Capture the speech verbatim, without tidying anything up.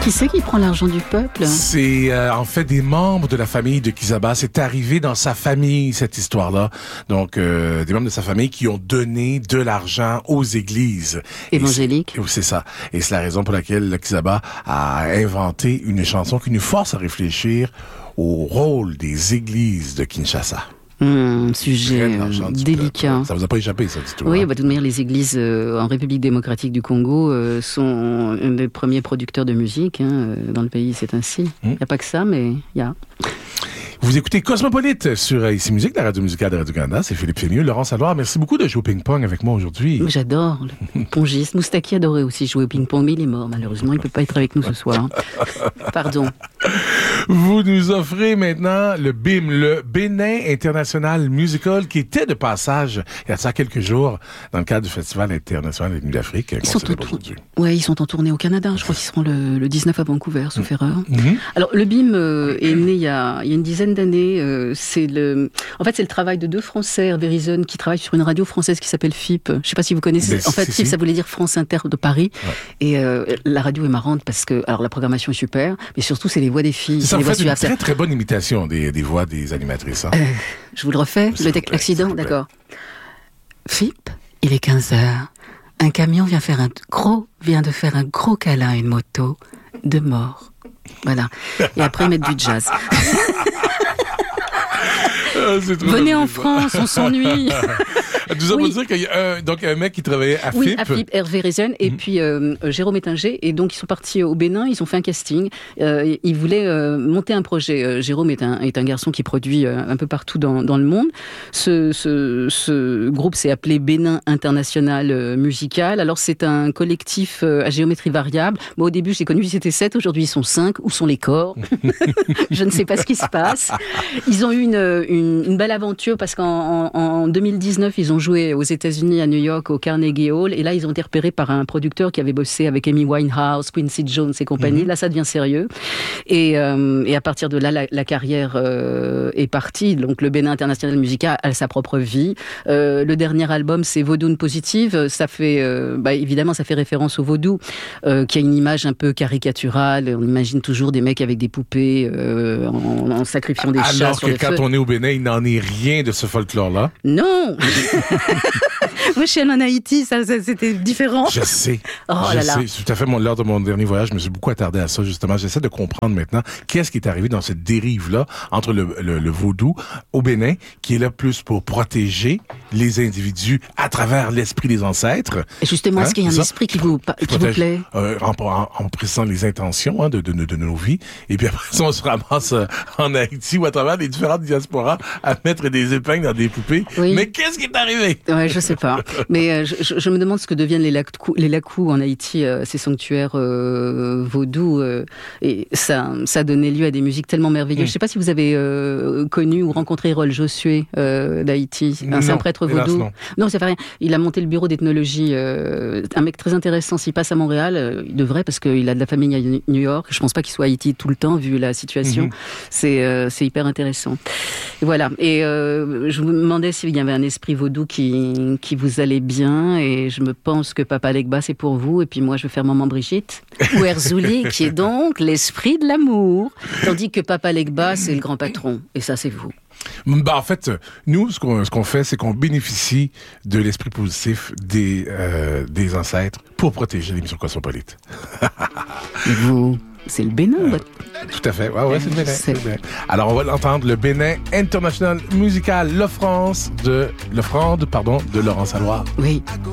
Qui c'est qui prend l'argent du peuple? C'est euh, en fait des membres de la famille de Kizaba. C'est arrivé dans sa famille, cette histoire-là. Donc, euh, des membres de sa famille qui ont donné de l'argent aux églises. Évangéliques. Et c'est ça. Et c'est la raison pour laquelle Kizaba a inventé une chanson qui nous force à réfléchir au rôle des églises de Kinshasa. Un sujet euh, délicat. Ça vous a pas échappé, ça, du tout? Oui, hein? bah, de toute manière, les églises euh, en République démocratique du Congo euh, sont un des premiers producteurs de musique. Hein, dans le pays, c'est ainsi. Il n'y a pas que ça, mais il y a. Vous écoutez Cosmopolite sur Ici Musique, la radio musicale de Radio-Canada. C'est Philippe Fénieux, Laurent Saloir. Merci beaucoup de jouer au ping-pong avec moi aujourd'hui. J'adore. Le pongiste. Moustaki adorait aussi jouer au ping-pong, mais il est mort, malheureusement. Il ne peut pas être avec nous ce soir. Pardon. Vous nous offrez maintenant le B I M, le Bénin International Musical, qui était de passage il y a ça quelques jours dans le cadre du Festival international des Nuits d'Afrique. Ils sont, en tour... ouais, ils sont en tournée au Canada. Je crois qu'ils seront le, le dix-neuf à Vancouver, sauf mmh. erreur. Mmh. Alors, le B I M euh, est né il y, a, il y a une dizaine d'années. Euh, c'est le... En fait, c'est le travail de deux Français, Hervé Rison, qui travaillent sur une radio française qui s'appelle F I P. Je ne sais pas si vous connaissez. Mais en fait, si, F I P, si. Ça voulait dire France Inter de Paris. Ouais. Et euh, la radio est marrante parce que, alors, la programmation est super, mais surtout, c'est les voix des filles. C'est ça, en fait, une très, très bonne imitation des, des voix des animatrices. Hein. Euh, je vous le refais, le tec- l'accident, d'accord. F I P, il est quinze heures. Un camion vient, faire un gros, vient de faire un gros câlin à une moto de mort. Voilà. Et après, mettre du jazz. Ah, venez en France, on s'ennuie. Nous avons oui. dire qu'il y a un, donc un mec qui travaillait à oui, F I P. à F I P, Hervé Rison, et mmh. puis euh, Jérôme Ettinger. Et donc, ils sont partis au Bénin, ils ont fait un casting. Euh, ils voulaient euh, monter un projet. Euh, Jérôme est un, est un garçon qui produit euh, un peu partout dans, dans le monde. Ce, ce, ce groupe s'est appelé Bénin International euh, Musical. Alors, c'est un collectif euh, à géométrie variable. Moi, au début, j'ai connu, ils étaient sept. Aujourd'hui, ils sont cinq. Où sont les corps? Je ne sais pas ce qui se passe. Ils ont eu une, une, une belle aventure parce qu'en en, en deux mille dix-neuf, ils ont joué aux États-Unis, à New York, au Carnegie Hall, et là, ils ont été repérés par un producteur qui avait bossé avec Amy Winehouse, Quincy Jones et compagnie. Mm-hmm. Là, ça devient sérieux. Et, euh, et à partir de là, la, la carrière euh, est partie. Donc, le Bénin International Musical a sa propre vie. Euh, le dernier album, c'est Vaudoune Positive. Ça fait, euh, bah, évidemment, ça fait référence au vaudou, euh, qui a une image un peu caricaturale. On imagine toujours des mecs avec des poupées euh, en, en sacrifiant des Alors chats sur le feu. Alors que quand on est au Bénin, il n'en est rien de ce folklore-là. Non. Moi, je suis allée en Haïti, ça, ça, c'était différent. Je sais. Oh je là là. sais. C'est tout à fait mon, lors de mon dernier voyage, je me suis beaucoup attardé à ça, justement. J'essaie de comprendre maintenant qu'est-ce qui est arrivé dans cette dérive-là entre le, le, le vaudou au Bénin, qui est là plus pour protéger les individus à travers l'esprit des ancêtres. Et justement, hein, est-ce qu'il y a un esprit qui vous, qui protège, vous plaît? Euh, en, en, en précisant les intentions hein, de, de, de, de nos vies. Et puis après ça, on se ramasse euh, en Haïti ou à travers les différentes diasporas à mettre des épingles dans des poupées. Oui. Mais qu'est-ce qui est arrivé? Ouais, je sais pas. Mais euh, je, je me demande ce que deviennent les lacous, les lacous en Haïti, euh, ces sanctuaires euh, vaudous. Euh, et ça, ça a donné lieu à des musiques tellement merveilleuses. Mmh. Je sais pas si vous avez euh, connu ou rencontré Rol Josué euh, d'Haïti. Hein, c'est un prêtre vaudou. Non, non ça fait rien. Il a monté le bureau d'ethnologie. Euh, un mec très intéressant. S'il passe à Montréal, euh, il devrait parce qu'il a de la famille à New York. Je pense pas qu'il soit à Haïti tout le temps vu la situation. Mmh. C'est, euh, c'est hyper intéressant. Et voilà. Et euh, je vous demandais s'il y avait un esprit vaudou qui, qui vous allait bien, et je me pense que Papa Legba, c'est pour vous, et puis moi, je vais faire Maman Brigitte, ou Erzouli, qui est donc l'esprit de l'amour, tandis que Papa Legba, c'est le grand patron, et ça, c'est vous. Bah, en fait, nous, ce qu'on, ce qu'on fait, c'est qu'on bénéficie de l'esprit positif des, euh, des ancêtres pour protéger l'émission Cosmopolite. Et vous, c'est le Bénin, euh, tout à fait. Ouais, ouais, c'est le Bénin. C'est le Bénin. Alors, on va l'entendre, le Bénin International Musical, l'offrande de, l'offrande, pardon, de Laurent Saloir. Oui.